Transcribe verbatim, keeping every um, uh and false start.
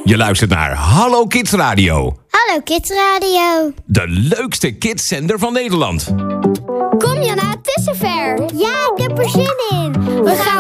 Je luistert naar Hallo Kids Radio. Hallo Kids Radio. De leukste kidszender van Nederland. Kom Jana, het is zover. Ja, ik heb er zin